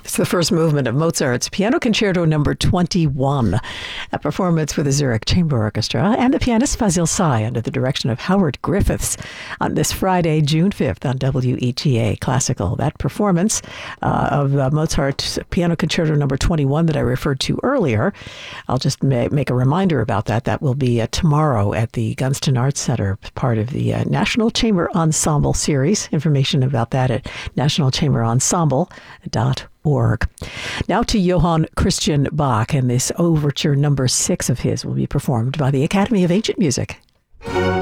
It's the first movement of Mozart's Piano Concerto Number 21, a performance with the Zurich Chamber Orchestra and the pianist Fazil Say under the direction of Howard Griffiths on this Friday, June 5th on WEGA Classical. That performance of Mozart's Piano Concerto Number 21 that I referred to earlier, I'll just make a reminder about that. That will be tomorrow at the Gunston Arts Center, part of the National Chamber Ensemble series. Information about that at nationalchamberensemble.org. Now to Johann Christian Bach, and this overture number 6 of his will be performed by the Academy of Ancient Music.